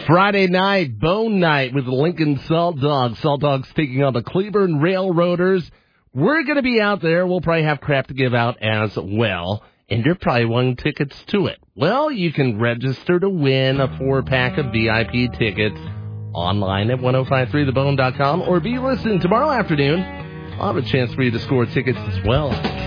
Friday night, Bone Night with the Lincoln Salt Dogs. Salt Dogs taking on the Cleburne Railroaders. We're going to be out there. We'll probably have crap to give out as well. And you're probably wanting tickets to it. Well, you can register to win a 4-pack of VIP tickets online at 1053thebone.com or be listening tomorrow afternoon. I'll have a chance for you to score tickets as well.